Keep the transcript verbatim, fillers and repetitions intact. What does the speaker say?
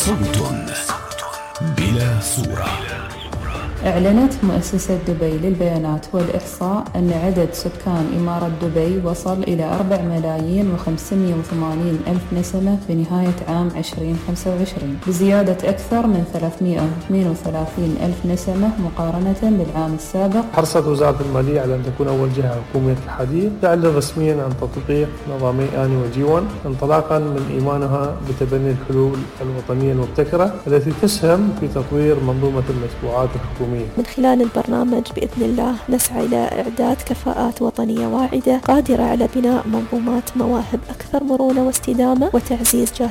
صوت بلا صورة. أعلنت مؤسسة دبي للبيانات والإحصاء أن عدد سكان إمارة دبي وصل إلى أربع ملايين وخمسمائة وثمانين ألف نسمة في نهاية عام عشرين خمسة وعشرين، بزيادة أكثر من ثلاثمائة واثنين وثلاثين ألف نسمة مقارنة بالعام السابق. حرصت وزارة المالية على أن تكون أول جهة حكومية الحديث تعلن رسميا عن تطبيق نظامي آني وجي واحد انطلاقا من إيمانها بتبني الحلول الوطنية المبتكرة التي تسهم في تطوير منظومة المدفوعات الحكومية. من خلال البرنامج بإذن الله نسعى إلى إعداد كفاءات وطنية واعدة قادرة على بناء منظومات مواهب أكثر مرونة واستدامة وتعزيز جاهزية